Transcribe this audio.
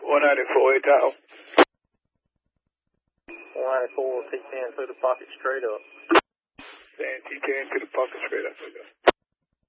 194, Tahoe. 194, T10 to the pocket straight up. T10 to the pocket straight up.